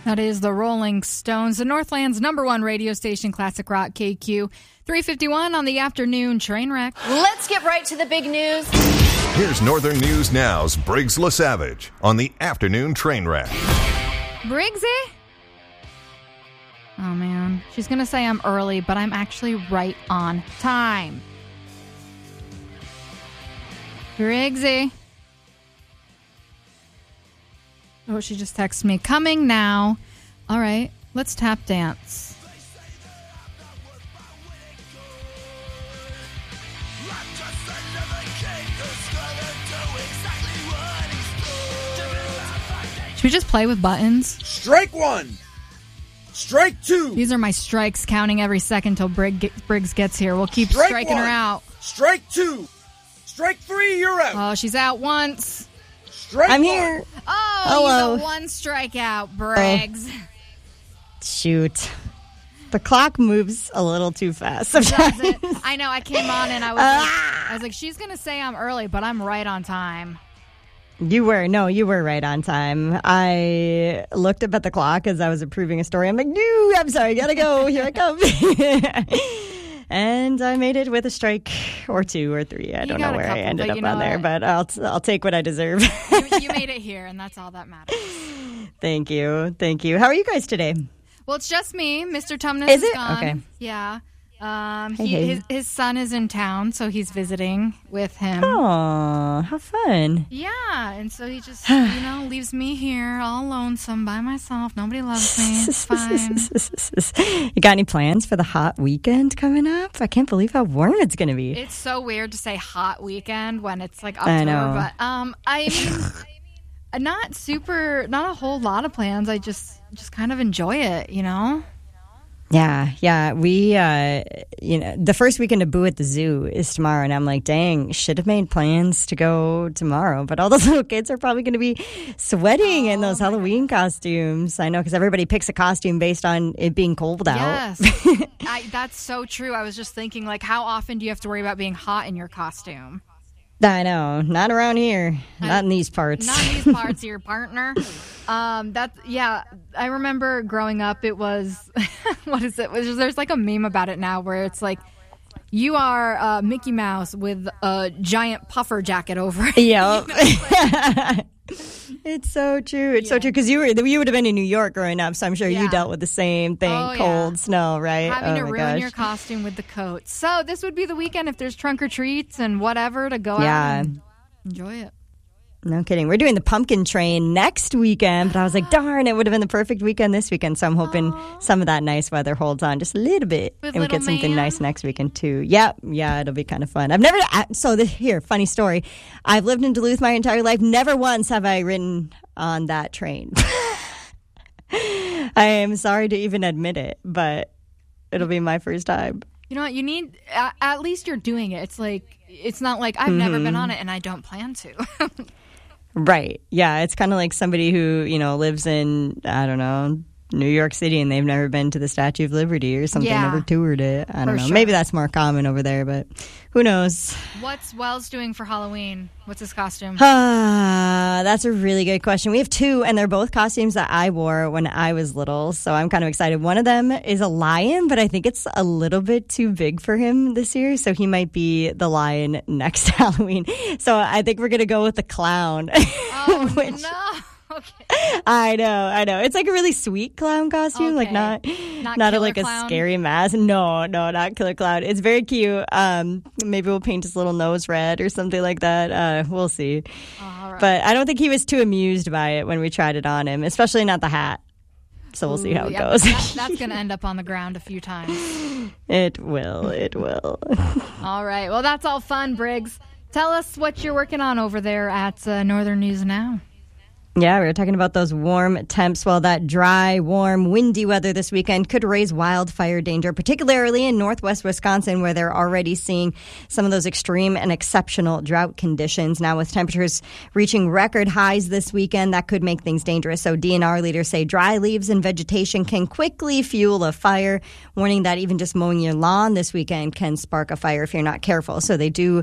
That is the Rolling Stones, the Northland's #1 radio station, Classic Rock KQ. 3:51 on the afternoon train wreck. Let's get right to the big news. Here's Northern News Now's Briggs LaSavage on the afternoon train wreck. Briggsy? Oh, man. She's going to say I'm early, but I'm actually right on time. Briggsy. Oh, she just texted me. Coming now. All right, let's tap dance. Should we just play with buttons? Strike one. Strike two. These are my strikes, counting every second till Briggs gets here. We'll keep Strike striking one. her out. Strike two. Strike three, you're out. Oh, she's out once. Strike I'm one. here. Oh, Hello. you got one strikeout, Briggs. Shoot. The clock moves a little too fast Does sometimes. it? I know. I came on and I was like, she's going to say I'm early, but I'm right on time. You were right on time. I looked up at the clock as I was approving a story. I'm like, no, I'm sorry, gotta go. Here I come. And I made it with a strike or two or three. I don't know where I ended up on there, but I'll take what I deserve. You made it here, and that's all that matters. Thank you. How are you guys today? Well, it's just me. Mr. Tumnus Is is it? gone. Okay. Yeah. Hey. His son is in town, so he's visiting with him. Oh, how fun. Yeah, and so he just, leaves me here all lonesome by myself. Nobody loves me. It's fine. You got any plans for the hot weekend coming up? I can't believe how warm it's going to be. It's so weird to say hot weekend when it's like I October, know. but I mean, not a whole lot of plans. I just kind of enjoy it, you know? Yeah. We, the first weekend of Boo at the Zoo is tomorrow, and I'm like, dang, should have made plans to go tomorrow. But all those little kids are probably going to be sweating in those Halloween costumes. I know, because everybody picks a costume based on it being cold out. Yes. That's so true. I was just thinking, like, how often do you have to worry about being hot in your costume? I know. Not around here. Not in these parts. Not in these parts of your partner. I remember growing up, it was, what is it? There's like a meme about it now where it's like, you are Mickey Mouse with a giant puffer jacket over it. Yep. It's so true. It's so true. Because you would have been in New York growing up, so I'm sure you dealt with the same thing. Cold, snow, right? Having to ruin your costume with the coat. So this would be the weekend if there's trunk or treats and whatever to go out and enjoy it. No kidding. We're doing the pumpkin train next weekend, but I was like, darn, it would have been the perfect weekend this weekend. So I'm hoping some of that nice weather holds on just a little bit. With and we get something man. nice next weekend, too. Yep. Yeah, it'll be kind of fun. Here, funny story. I've lived in Duluth my entire life. Never once have I ridden on that train. I am sorry to even admit it, but it'll be my first time. You know what? You need, at least you're doing it. It's like, it's not like I've never been on it and I don't plan to. Right. Yeah. It's kind of like somebody who, lives in, I don't know, New York City and they've never been to the Statue of Liberty or something, never toured it. I don't know. Sure. Maybe that's more common over there, but who knows? What's Wells doing for Halloween? What's his costume? That's a really good question. We have two, and they're both costumes that I wore when I was little, so I'm kind of excited. One of them is a lion, but I think it's a little bit too big for him this year, so he might be the lion next Halloween. So I think we're going to go with the clown. Oh, no. Okay. I know. It's like a really sweet clown costume, like not like clown. A scary mask. No, not killer clown. It's very cute. Maybe we'll paint his little nose red or something like that. We'll see. All right. But I don't think he was too amused by it when we tried it on him, especially not the hat. So we'll see how it goes. That's going to end up on the ground a few times. It will. All right. Well, that's all fun, Briggs. Tell us what you're working on over there at Northern News Now. Yeah, we were talking about those warm temps. Well, that dry, warm, windy weather this weekend could raise wildfire danger, particularly in northwest Wisconsin, where they're already seeing some of those extreme and exceptional drought conditions. Now, with temperatures reaching record highs this weekend, that could make things dangerous. So DNR leaders say dry leaves and vegetation can quickly fuel a fire, warning that even just mowing your lawn this weekend can spark a fire if you're not careful. So they do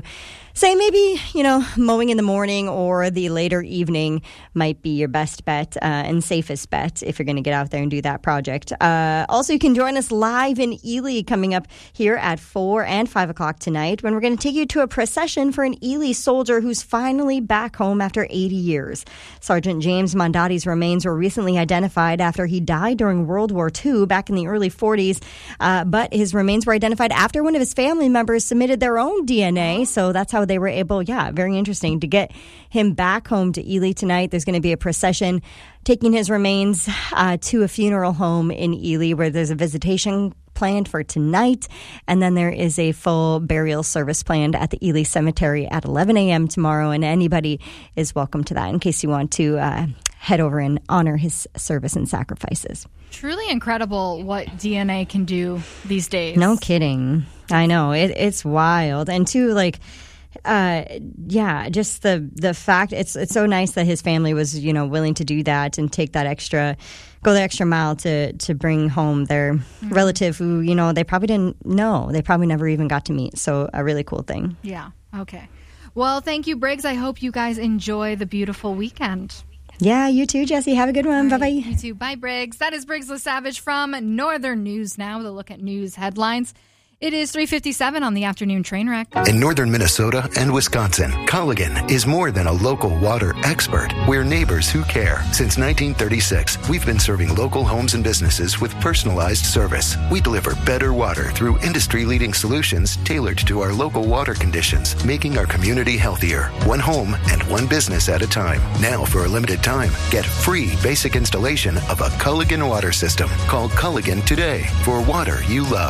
say maybe, mowing in the morning or the later evening might be your best bet and safest bet if you're going to get out there and do that project. Also, you can join us live in Ely coming up here at 4 and 5 o'clock tonight when we're going to take you to a procession for an Ely soldier who's finally back home after 80 years. Sergeant James Mondotti's remains were recently identified after he died during World War II back in the early 40s, but his remains were identified after one of his family members submitted their own DNA, so that's how they were able, very interesting, to get him back home to Ely tonight. There's going to be a procession taking his remains to a funeral home in Ely where there's a visitation planned for tonight, and then there is a full burial service planned at the Ely Cemetery at 11 a.m. tomorrow, and anybody is welcome to that in case you want to head over and honor his service and sacrifices. Truly incredible what DNA can do these days. No kidding. I know. It's wild. And too, just the fact it's so nice that his family was, willing to do that and take that go the extra mile to bring home their relative who, they probably didn't know. They probably never even got to meet. So a really cool thing. Yeah. Okay. Well, thank you, Briggs. I hope you guys enjoy the beautiful weekend. Yeah, you too, Jesse. Have a good one. Right, bye-bye. You too. Bye, Briggs. That is Briggs LeSavage from Northern News Now with a look at news headlines. It is 3:57 on the afternoon train wreck. In northern Minnesota and Wisconsin, Culligan is more than a local water expert. We're neighbors who care. Since 1936, we've been serving local homes and businesses with personalized service. We deliver better water through industry-leading solutions tailored to our local water conditions, making our community healthier. One home and one business at a time. Now, for a limited time, get free basic installation of a Culligan water system. Call Culligan today for water you love.